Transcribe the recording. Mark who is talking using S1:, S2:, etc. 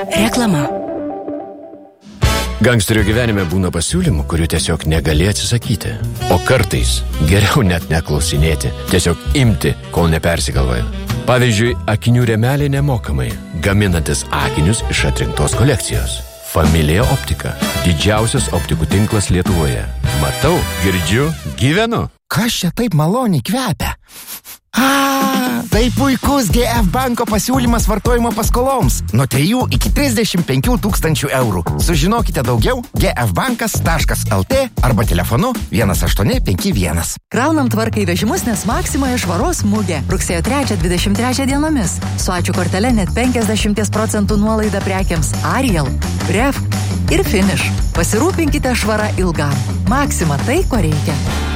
S1: Reklama.
S2: Gangsterio gyvenime būna pasiūlymų, kurių tiesiog negali atsisakyti. O kartais geriau net neklausinėti, tiesiog imti, kol nepersigalvoja. Pavyzdžiui, akinių rėmeliai nemokamai, gaminantis akinius iš atrinktos kolekcijos. Familija Optika. Didžiausias optikų tinklas Lietuvoje. Matau, girdžiu, gyvenu.
S3: Kas čia taip maloniai kvepia? Tai puikus GF banko pasiūlymas vartojimo paskoloms. Nuo 3 iki 35 tūkstančių eurų. Sužinokite daugiau gfbankas.lt arba telefonu 1851.
S4: Kraunam tvarkai vežimus, nes Maksimoje švaros mugė. Rugsėjo 3-23 dienomis. Su ačiū kortele net 50% nuolaida prekiams Ariel, Ref ir Finish. Pasirūpinkite švara ilgam. Maksima tai, ko reikia.